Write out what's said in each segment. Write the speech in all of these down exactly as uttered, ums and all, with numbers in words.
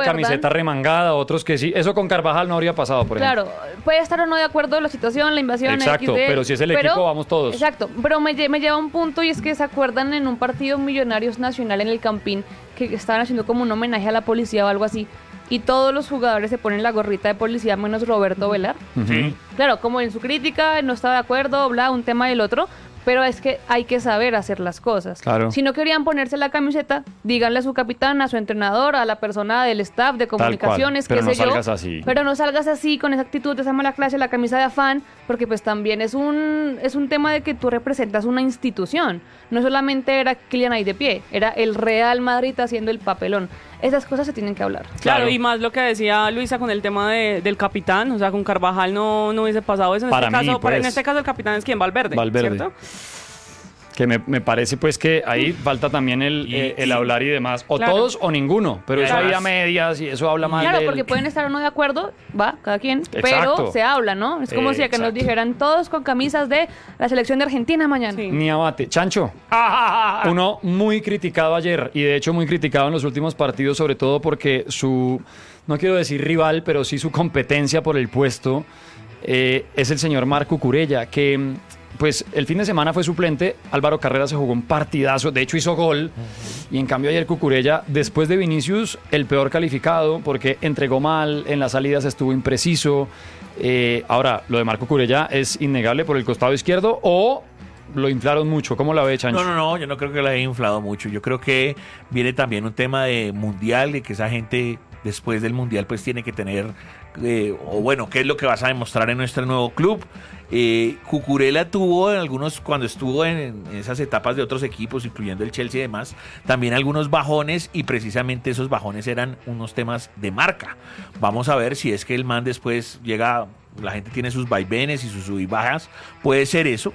camiseta remangada, otros que sí. Eso con Carvajal no habría pasado, por claro, ejemplo. Claro, puede estar o no de acuerdo la situación, la invasión, exacto, equis de, pero si es el pero, equipo, vamos todos. Exacto, pero me, me lleva a un punto y es que se acuerdan en un partido Millonarios Nacional en el Campín que estaban haciendo como un homenaje a la policía o algo así. Y todos los jugadores se ponen la gorrita de policía menos Roberto Velar. Uh-huh. Claro, como en su crítica, no estaba de acuerdo, bla, un tema del otro. Pero es que hay que saber hacer las cosas. Claro. Si no querían ponerse la camiseta, díganle a su capitán, a su entrenador, a la persona del staff de comunicaciones, pero qué no sé yo. salgas así. Pero no salgas así, con esa actitud, esa mala clase, la camisa de afán, porque pues también es un es un tema de que tú representas una institución. No solamente era Kylian ahí de pie, era el Real Madrid haciendo el papelón. Esas cosas se tienen que hablar. Claro, Claro. y más lo que decía Luisa con el tema de, del capitán, o sea, con Carvajal no, no hubiese pasado eso. En Para este mí, caso, pues. en este caso el capitán es quien, Valverde, Valverde. ¿cierto? Que me, me parece pues que ahí falta también el, Y- eh, el hablar y demás. O Claro. todos o ninguno. Pero Y eso ahí además- a medias y eso habla mal Claro, del- porque pueden estar o no de acuerdo, va, cada quien, Exacto. pero se habla, ¿no? Es como Eh, si a que nos exacto. dijeran todos con camisas de la selección de Argentina mañana. Sí. Ni abate. Chancho, uno muy criticado ayer y de hecho muy criticado en los últimos partidos, sobre todo porque su, no quiero decir rival, pero sí su competencia por el puesto eh, es el señor Marc Cucurella, que mm, pues el fin de semana fue suplente, Álvaro Carrera se jugó un partidazo, de hecho hizo gol, y en cambio ayer Cucurella, después de Vinicius, el peor calificado, porque entregó mal, en las salidas estuvo impreciso. Eh, ahora, lo de Marc Cucurella es innegable por el costado izquierdo, o lo inflaron mucho. ¿Cómo la ve, Chancho? No, no, no, yo no creo que la haya inflado mucho. Yo creo que viene también un tema de mundial, de que esa gente después del mundial pues tiene que tener, eh, o bueno, qué es lo que vas a demostrar en nuestro nuevo club. Eh, Cucurella tuvo en algunos, cuando estuvo en, en esas etapas de otros equipos, incluyendo el Chelsea y demás, también algunos bajones, y precisamente esos bajones eran unos temas de marca. Vamos a ver si es que el man después llega, la gente tiene sus vaivenes y sus sub y bajas, puede ser eso.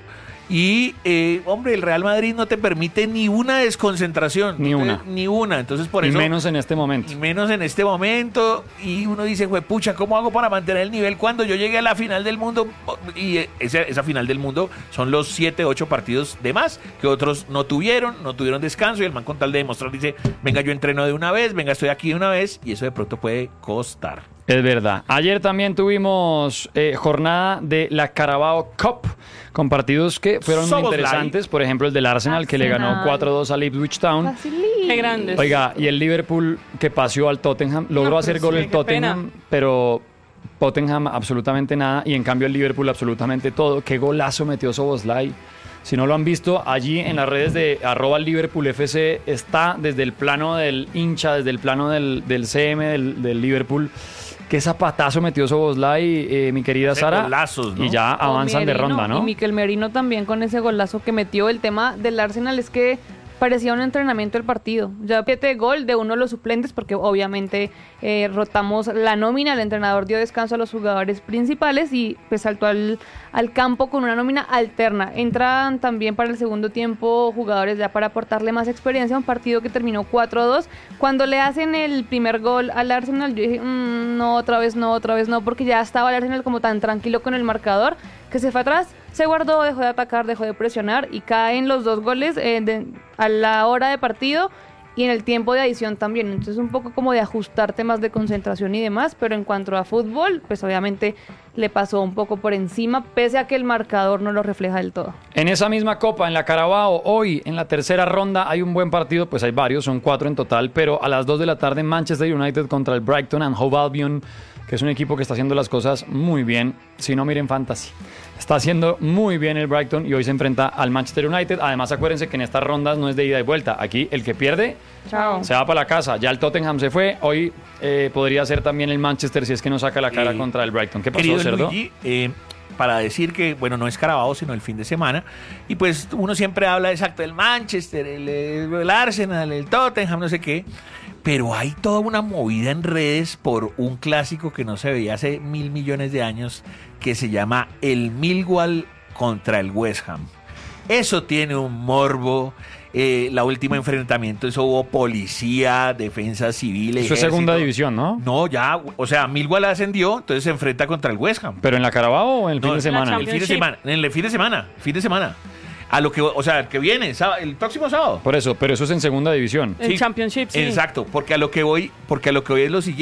Y, eh, hombre, el Real Madrid no te permite ni una desconcentración. Ni No te- una. Ni una. Entonces, por y eso. menos en este momento. Y menos en este momento. Y uno dice, pucha, ¿cómo hago para mantener el nivel cuando yo llegue a la final del mundo? Y eh, esa, esa final del mundo son los siete, ocho partidos de más que otros no tuvieron, no tuvieron descanso. Y el man, con tal de demostrar, dice, venga, yo entreno de una vez, venga, estoy aquí de una vez. Y eso de pronto puede costar. Es verdad. Ayer también tuvimos eh, jornada de la Carabao Cup con partidos que fueron muy Soboslai. interesantes. Por ejemplo, el del Arsenal, que le ganó Arsenal. cuatro dos al Ipswich Town. Facilito. Qué grandes. Oiga, y el Liverpool que paseó al Tottenham. Logró No, hacer pero gol sí, el qué Tottenham, pena. pero Tottenham absolutamente nada. Y en cambio el Liverpool absolutamente todo. Qué golazo metió Soboslai. Si no lo han visto, allí en las redes de arroba Liverpool F C está desde el plano del hincha, desde el plano del, del C M del, del Liverpool. Qué zapatazo metió Soboslai, eh, mi querida Hace Sara. golazos, ¿no? Y ya O avanzan de Merino, ronda, ¿no? Y Mikel Merino también con ese golazo que metió. El tema del Arsenal es que parecía un entrenamiento el partido. Ya siete gol de uno de los suplentes, porque obviamente eh, rotamos la nómina, el entrenador dio descanso a los jugadores principales y pues saltó al, al campo con una nómina alterna. Entran también para el segundo tiempo jugadores ya para aportarle más experiencia a un partido que terminó cuatro a dos. Cuando le hacen el primer gol al Arsenal, yo dije, mmm, no, otra vez no, otra vez no, porque ya estaba el Arsenal como tan tranquilo con el marcador que se fue atrás, se guardó, dejó de atacar, dejó de presionar y caen los dos goles eh, de, a la hora de partido y en el tiempo de adición también. Entonces un poco como de ajustar temas de concentración y demás, pero en cuanto a fútbol, pues obviamente le pasó un poco por encima, pese a que el marcador no lo refleja del todo. En esa misma copa, en la Carabao, hoy en la tercera ronda hay un buen partido, pues hay varios, son cuatro en total, pero a las dos de la tarde Manchester United contra el Brighton and Hove Albion, que es un equipo que está haciendo las cosas muy bien, si no miren Fantasy. Está haciendo muy bien el Brighton y hoy se enfrenta al Manchester United. Además, acuérdense que en estas rondas no es de ida y vuelta. Aquí el que pierde Chao. se va para la casa. Ya el Tottenham se fue. Hoy eh, podría ser también el Manchester si es que no saca la cara Eh, contra el Brighton. ¿Qué pasó, Querido Cerdo? Luigi, eh, para decir que, bueno, no es Carabao, sino el fin de semana. Y pues uno siempre habla exacto del Manchester, el, el Arsenal, el Tottenham, no sé qué. Pero hay toda una movida en redes por un clásico que no se veía hace mil millones de años, que se llama el Millwall contra el West Ham. Eso tiene un morbo. Eh, la última enfrentamiento, eso hubo policía, defensa civil, Eso es segunda división, ¿no? No, ya, o sea, Millwall ascendió, entonces se enfrenta contra el West Ham. ¿Pero en la Carabao o en el No, fin de semana? El fin de semana, en el fin de semana, fin de semana. A lo que, o sea, el que viene, sábado- el próximo sábado. Por eso, pero eso es en segunda división. El Sí, Championship, sí. Exacto, porque a lo que voy, porque a lo que voy es lo siguiente.